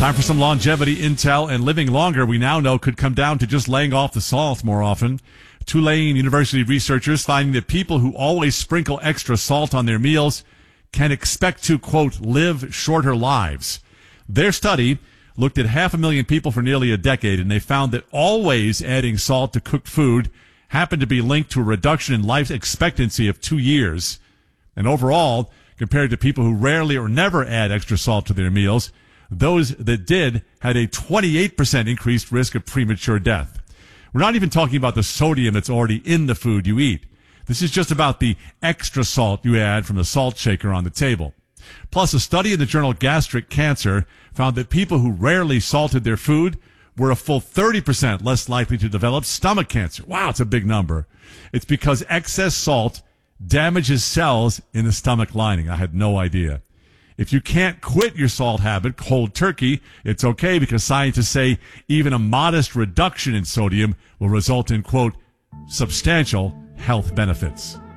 Time for some longevity intel, and living longer, we now know, could come down to just laying off the salt more often. Tulane University researchers finding that people who always sprinkle extra salt on their meals can expect to, quote, live shorter lives. Their study looked at 500,000 people for nearly a decade, and they found that always adding salt to cooked food happened to be linked to a reduction in life expectancy of 2 years. And overall, compared to people who rarely or never add extra salt to their meals, those that did had a 28% increased risk of premature death. We're not even talking about the sodium that's already in the food you eat. This is just about the extra salt you add from the salt shaker on the table. Plus, a study in the journal Gastric Cancer found that people who rarely salted their food were a full 30% less likely to develop stomach cancer. Wow, it's a big number. It's because excess salt damages cells in the stomach lining. I had no idea. If you can't quit your salt habit cold turkey, it's okay, because scientists say even a modest reduction in sodium will result in, quote, substantial health benefits.